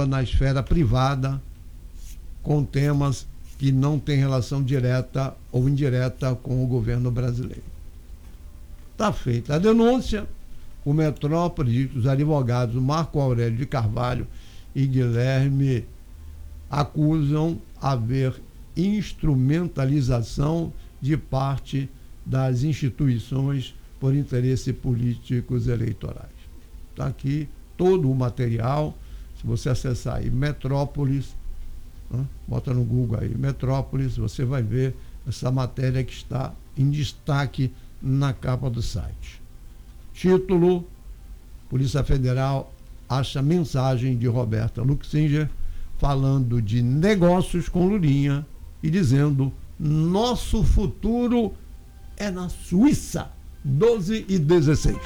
atua na esfera privada com temas que não têm relação direta ou indireta com o governo brasileiro. Está feita a denúncia. O Metrópole, os advogados Marco Aurélio de Carvalho e Guilherme acusam haver instrumentalização de parte das instituições por interesses políticos eleitorais. Está aqui todo o material. Se você acessar aí Metrópolis, bota no Google aí Metrópolis, você vai ver essa matéria que está em destaque na capa do site. Título: Polícia Federal acha mensagem de Roberta Luxinger falando de negócios com Lulinha e dizendo: nosso futuro é na Suíça. 12:16.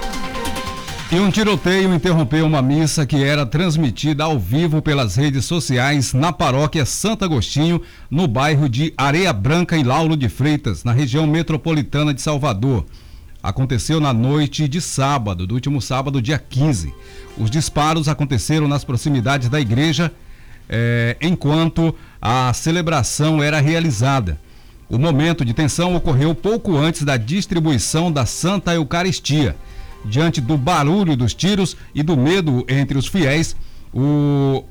E um tiroteio interrompeu uma missa que era transmitida ao vivo pelas redes sociais na paróquia Santo Agostinho, no bairro de Areia Branca, em Lauro de Freitas, na região metropolitana de Salvador. Aconteceu na noite de sábado, do último sábado, dia 15. Os disparos aconteceram nas proximidades da igreja, enquanto a celebração era realizada. O momento de tensão ocorreu pouco antes da distribuição da Santa Eucaristia. Diante do barulho dos tiros e do medo entre os fiéis, o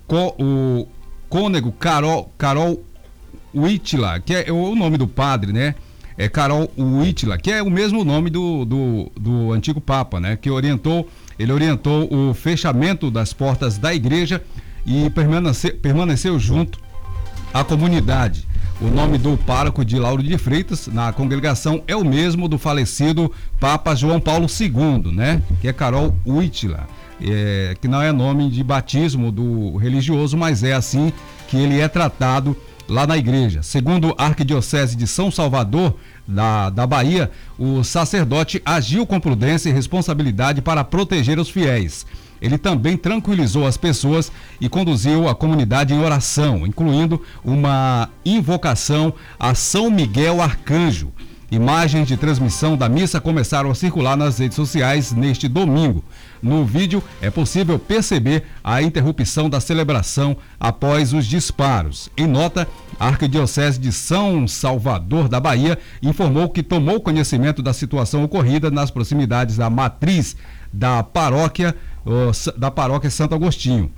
cônego Carol Witla, que é o nome do padre, né? É Carol Witla, que é o mesmo nome do antigo Papa, né? Que ele orientou o fechamento das portas da igreja e permaneceu junto à comunidade. O nome do pároco de Lauro de Freitas na congregação é o mesmo do falecido Papa João Paulo II, né? Que é Carol Witla, que não é nome de batismo do religioso, mas é assim que ele é tratado lá na igreja. Segundo a Arquidiocese de São Salvador, da Bahia, o sacerdote agiu com prudência e responsabilidade para proteger os fiéis. Ele também tranquilizou as pessoas e conduziu a comunidade em oração, incluindo uma invocação a São Miguel Arcanjo. Imagens de transmissão da missa começaram a circular nas redes sociais neste domingo. No vídeo é possível perceber a interrupção da celebração após os disparos. Em nota, a Arquidiocese de São Salvador da Bahia informou que tomou conhecimento da situação ocorrida nas proximidades da matriz da paróquia Santo Agostinho.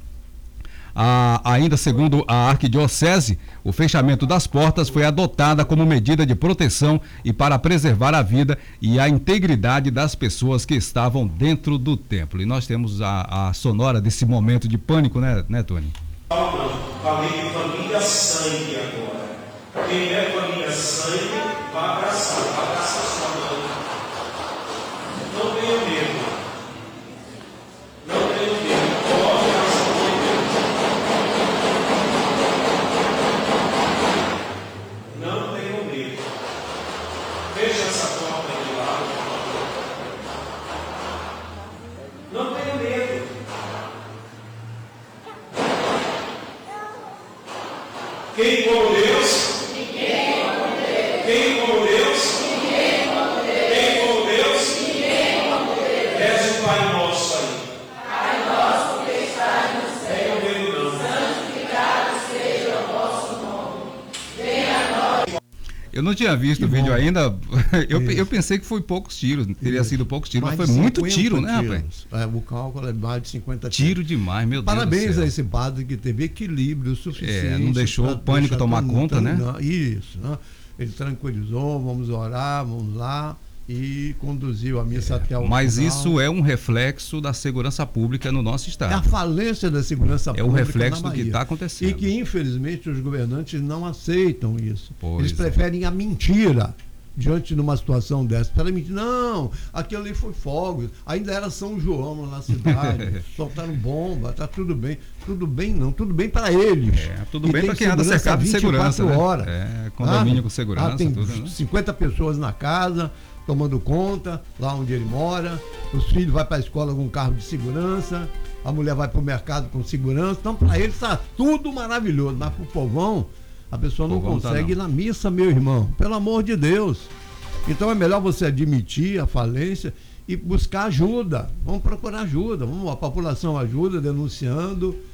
Ainda segundo a Arquidiocese, o fechamento das portas foi adotada como medida de proteção e para preservar a vida e a integridade das pessoas que estavam dentro do templo. E nós temos a sonora desse momento de pânico, né, Tony? Falei de família sangue agora. Quem é família sangue, vai abraçar sua mãe. Não tenha medo. Feche essa porta de lado. Não tenha medo. Quem como Deus? Ninguém como Deus. Quem como Deus? Ninguém como Deus. Quem como Deus? Ninguém como Deus. Reze o Pai Nosso aí. Pai nosso que estás no céu, santificado seja o vosso nome. Venha a nós. Eu não tinha visto o vídeo ainda. Eu pensei que foi poucos tiros, teria sido poucos tiros, mas foi muito tiro, né, rapaz? O cálculo é mais de 50 tiros. Tiro demais, meu Deus. Parabéns a esse padre que teve equilíbrio suficiente. Não deixou o pânico tomar conta, né? Isso, né? Ele tranquilizou, vamos orar, vamos lá, e conduziu a missa até o Mas final. isso é um reflexo da segurança pública no nosso estado. É a falência da segurança pública. É o reflexo do que está acontecendo. E que, infelizmente, os governantes não aceitam isso. Pois Eles preferem a mentira diante de uma situação dessa. Para mentir, não, aquilo ali foi fogo, ainda era São João lá na cidade, soltaram bomba, tá tudo bem. Tudo bem não, tudo bem para eles. Tudo bem para quem anda cercado de segurança, né? Horas. Condomínio com segurança. Tem tudo, né? 50 pessoas na casa, tomando conta, lá onde ele mora, os filhos vão para a escola com carro de segurança, a mulher vai para o mercado com segurança. Então, para eles está tudo maravilhoso, mas para o povão, a pessoa não consegue ir na missa, meu irmão, pelo amor de Deus. Então é melhor você admitir a falência e buscar ajuda. Vamos procurar ajuda, a população ajuda denunciando